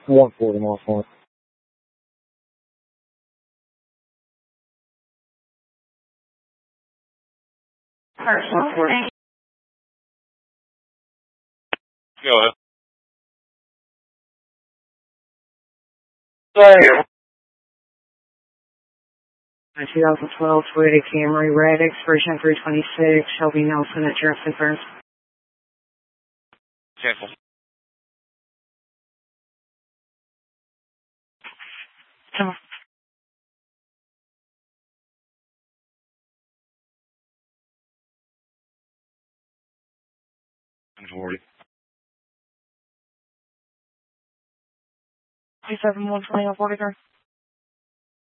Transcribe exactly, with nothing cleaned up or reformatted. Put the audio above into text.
one forty mile point. First one forty. Go ahead. Sorry. twenty twelve Toyota Camry Red Expression three twenty-six, Shelby Nelson at Jefferson First. Cancel. Come on. one forty. two seven one twenty on forty-three.